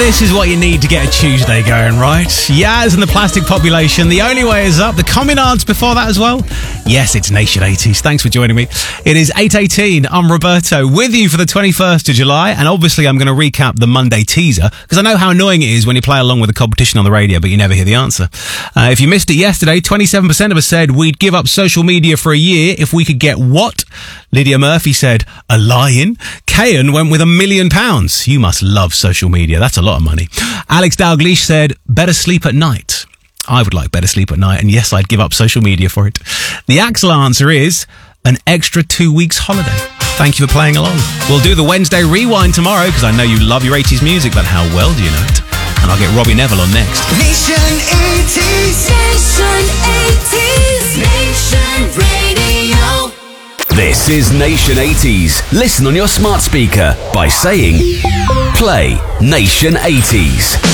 This is what you need to get a Tuesday going, right? Yaz and the Plastic Population. The Only Way Is Up. The Communards before that as well. Yes, it's Nation 80s. Thanks for joining me. It is 8:18. I'm Roberto with you for the 21st of July. And obviously I'm going to recap the Monday teaser because I know how annoying it is when you play along with a competition on the radio but you never hear the answer. If you missed it yesterday, 27% of us said we'd give up social media for a year if we could get what? Lydia Murphy said a lion. Kayan went with £1 million. You must love social media. That's a lot of money. Alex Dalglish said better sleep at night. I would like better sleep at night, and yes, I'd give up social media for it. The Axel answer is an extra 2 weeks holiday. Thank you for playing along. We'll do the Wednesday rewind tomorrow because I know you love your 80s music, but how well do you know it? And I'll get Robbie Neville on next. Nation 80s. Nation 80s. Nation Radio. This is Nation 80s. Listen on your smart speaker by saying, play Nation 80s.